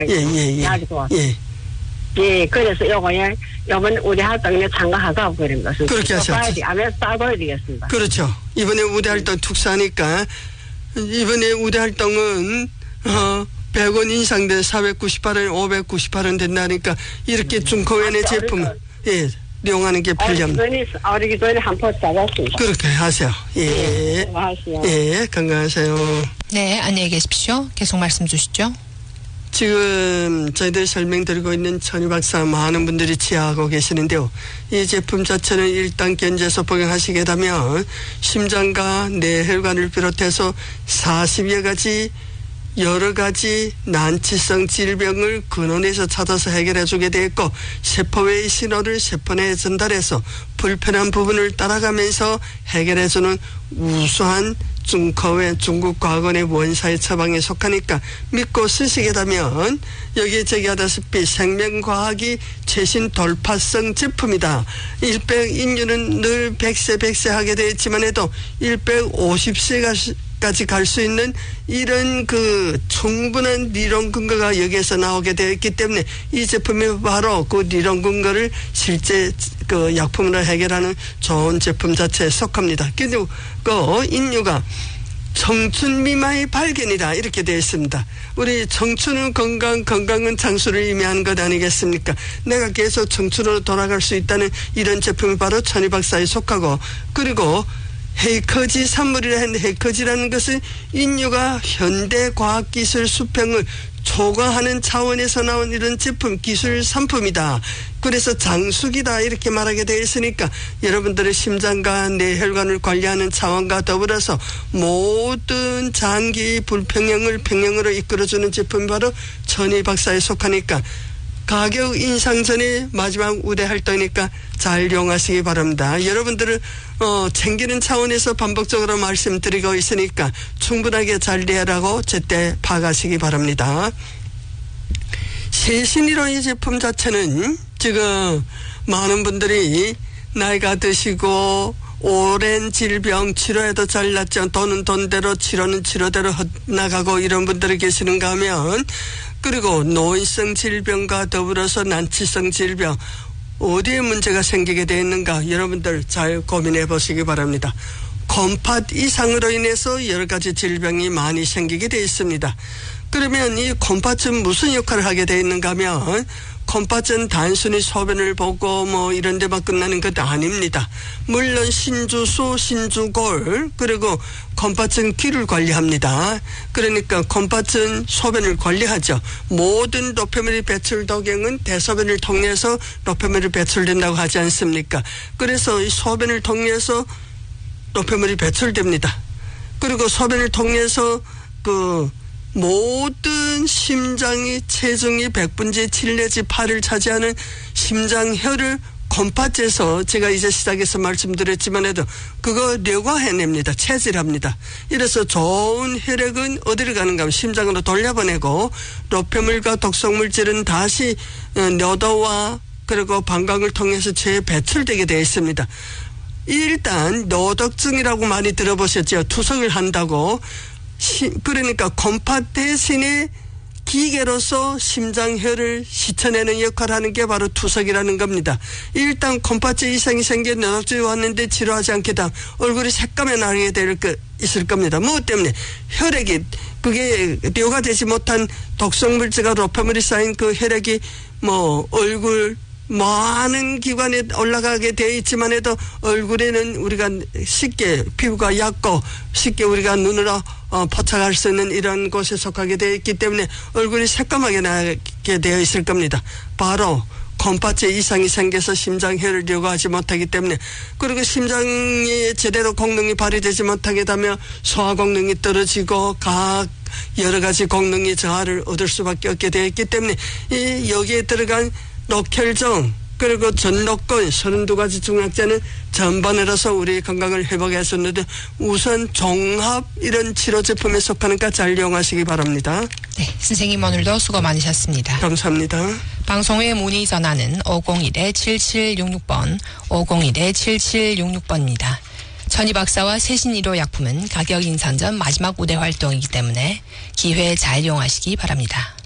예. 가지고. 예. 예, 그래서 요거에 이번 우리 활동에 참가하자고 그런 것을 그렇게 하셨죠. 안에 싸둬야 되겠습니다. 그렇죠. 이번에 우대 활동 특수하니까 이번에 우대 활동은 100원 인상돼 498원, 598원 된다니까 이렇게 중고원의 제품 이용하는 게 편리합니다. 어리기 전에 한 포 잡았습니다. 그렇게 하세요. 예. 건강하세요. 예, 건강하세요. 네, 안녕히 계십시오. 계속 말씀 주시죠. 지금 저희들이 설명드리고 있는 천희 박사 많은 분들이 취하고 계시는데요. 이 제품 자체는 일단 견제해서 복용하시게 되면 심장과 뇌혈관을 비롯해서 40여 가지 여러 가지 난치성 질병을 근원에서 찾아서 해결해 주게 되어 있고 세포의 신호를 세포내에 전달해서 불편한 부분을 따라가면서 해결해 주는 우수한 중국 과거의 원사의 처방에 속하니까 믿고 쓰시게 되면 여기에 제기하다시피 생명과학이 최신 돌파성 제품이다. 100 인류는 늘 100세 하게 되어 있지만 해도 150세까지 갈 수 있는 이런 충분한理論 근거가 여기에서 나오게 되어 있기 때문에 이 제품이 바로 그理論 근거를 실제 약품으로 해결하는 좋은 제품 자체에 속합니다. 그리고 인류가 청춘 미만의 발견이다 이렇게 되어 있습니다. 우리 청춘은 건강은 장수를 의미하는 것 아니겠습니까? 내가 계속 청춘으로 돌아갈 수 있다는 이런 제품이 바로 천희 박사에 속하고 그리고 헤이커지 산물이라 했는데 헤이커지라는 것은 인류가 현대 과학기술 수평을 초과하는 차원에서 나온 이런 제품 기술 상품이다. 그래서 장수기다 이렇게 말하게 되어 있으니까 여러분들의 심장과 뇌혈관을 관리하는 차원과 더불어서 모든 장기 불평형을 평형으로 이끌어주는 제품이 바로 천희 박사에 속하니까 가격 인상 전에 마지막 우대 활동이니까 잘 이용하시기 바랍니다. 여러분들을 챙기는 차원에서 반복적으로 말씀드리고 있으니까 충분하게 잘 이해하라고 제때 파악하시기 바랍니다. 세신이로 이 제품 자체는 지금 많은 분들이 나이가 드시고 오랜 질병 치료에도 잘 낫지 않고 돈은 돈대로 치료는 치료대로 헛나가고 이런 분들이 계시는가 하면 그리고 노인성 질병과 더불어서 난치성 질병 어디에 문제가 생기게 되어 있는가 여러분들 잘 고민해 보시기 바랍니다. 콤팥 이상으로 인해서 여러 가지 질병이 많이 생기게 되어 있습니다. 그러면 이 콤팥은 무슨 역할을 하게 되어 있는가 하면 콤팥은 단순히 소변을 보고 이런 데만 끝나는 것 아닙니다. 물론 신주수, 신주골 그리고 콤팥은 기를 관리합니다. 그러니까 콤팥은 소변을 관리하죠. 모든 노폐물이 배출 도경은 대소변을 통해서 노폐물이 배출된다고 하지 않습니까? 그래서 이 소변을 통해서 노폐물이 배출됩니다. 그리고 소변을 통해서 모든 심장이 체중이 100분의 7 내지 8을 차지하는 심장혈을 콤팥에서 제가 이제 시작해서 말씀드렸지만 해도 그거 뇌과해냅니다. 체질합니다. 이래서 좋은 혈액은 어디로 가는가 하면 심장으로 돌려보내고 노폐물과 독성물질은 다시 뇌도와 그리고 방광을 통해서 재배출되게 되어 있습니다. 일단 노독증이라고 많이 들어보셨죠. 투석을 한다고. 그러니까 콤팥 대신에 기계로서 심장혈을 씻어내는 역할을 하는 게 바로 투석이라는 겁니다. 일단 콤팥에 이상이 생겨 노독증이 왔는데 치료하지 않게 되면 얼굴이 새까매 나게 있을 겁니다. 무엇 때문에? 혈액이 그게 뇌가 되지 못한 독성물질과 노폐물이 쌓인 그 혈액이 얼굴 많은 기관에 올라가게 되어 있지만 해도 얼굴에는 우리가 쉽게 피부가 얇고 쉽게 우리가 눈으로 포착할 수 있는 이런 곳에 속하게 되어 있기 때문에 얼굴이 새까맣게 나게 되어 있을 겁니다. 바로 콤팥에 이상이 생겨서 심장혈을 요구하지 못하기 때문에 그리고 심장이 제대로功능이 발휘되지 못하게 되면 소화功능이 떨어지고 각 여러 가지功능이 저하를 얻을 수밖에 없게 되어 있기 때문에 여기에 들어간 녹혈증 그리고 전록권 32가지 중약제는 전반으로서 우리 건강을 회복해 주는데 우선 종합 이런 치료 제품에 속하니까 잘 이용하시기 바랍니다. 네, 선생님 오늘도 수고 많으셨습니다. 감사합니다. 방송의 문의 전화는 501-7766번 501-7766번입니다. 천희 박사와 세신 1호 약품은 가격 인상 전 마지막 우대 활동이기 때문에 기회 잘 이용하시기 바랍니다.